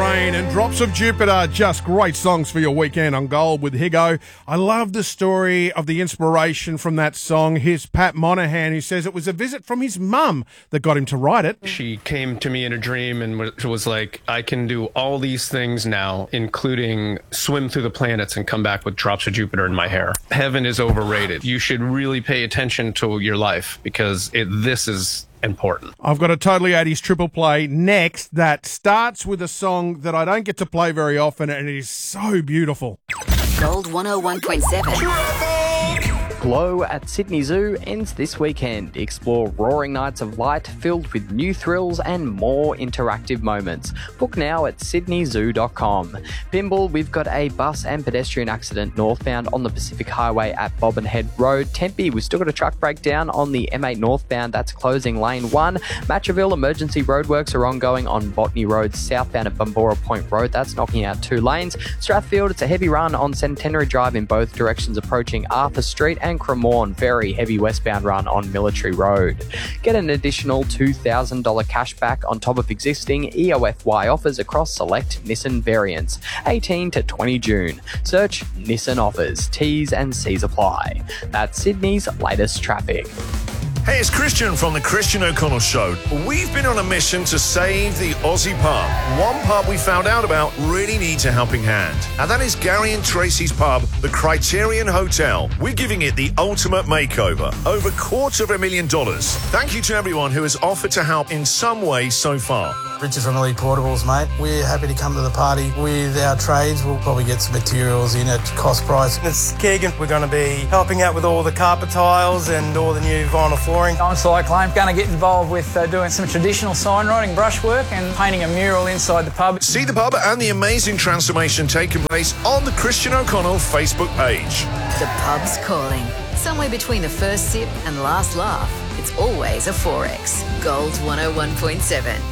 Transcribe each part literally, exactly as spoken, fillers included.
Train and Drops of Jupiter. Just great songs for your weekend on Gold with Higo. I love the story of the inspiration from that song. Here's Pat Monahan, who says it was a visit from his mum that got him to write it. She came to me in a dream and was like, I can do all these things now, including swim through the planets and come back with drops of Jupiter in my hair. Heaven is overrated. You should really pay attention to your life because it, this is important. I've got a Totally eighties triple play next that starts with a song that I don't get to play very often, and it is so beautiful. Gold one oh one point seven. Glow at Sydney Zoo ends this weekend. Explore roaring nights of light filled with new thrills and more interactive moments. Book now at sydney zoo dot com. Pymble, we've got a bus and pedestrian accident northbound on the Pacific Highway at Bobbin Head Road. Tempe, we've still got a truck breakdown on the M eight northbound. That's closing lane one. Matraville, emergency roadworks are ongoing on Botany Road southbound at Bumbora Point Road. That's knocking out two lanes. Strathfield, it's a heavy run on Centenary Drive in both directions approaching Arthur Street, and Cremorne, very heavy westbound run on Military Road. Get an additional two thousand dollars cash back on top of existing E O F Y offers across select Nissan variants. eighteen to twenty June. Search Nissan offers. T's and C's apply. That's Sydney's latest traffic. Hey, it's Christian from the Christian O'Connell Show. We've been on a mission to save the Aussie pub. One pub we found out about really needs a helping hand, and that is Gary and Tracy's pub, the Criterion Hotel. We're giving it the ultimate makeover, over a quarter of a million dollars. Thank you to everyone who has offered to help in some way so far. Richard from Elite Portables, mate. We're happy to come to the party with our trades. We'll probably get some materials in at cost price. It's Keegan. We're going to be helping out with all the carpet tiles and all the new vinyl flooring. I'm Cyclone. Going to get involved with uh, doing some traditional sign writing, brushwork and painting a mural inside the pub. See the pub and the amazing transformation taking place on the Christian O'Connell Facebook page. The pub's calling. Somewhere between the first sip and last laugh, it's always a four X. Gold one oh one point seven.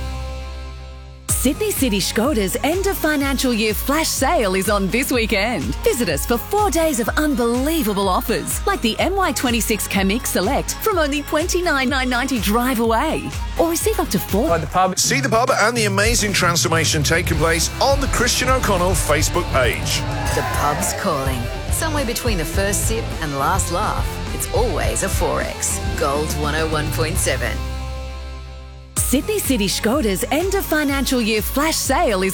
Sydney City Skoda's end of financial year flash sale is on this weekend. Visit us for four days of unbelievable offers, like the M Y twenty-six Kamiq Select from only twenty-nine thousand nine hundred ninety drive away. Or receive up to four. By the pub. See the pub and the amazing transformation taking place on the Christian O'Connell Facebook page. The pub's calling. Somewhere between the first sip and last laugh, it's always a four X. Gold one oh one point seven. Sydney City Skoda's end of financial year flash sale is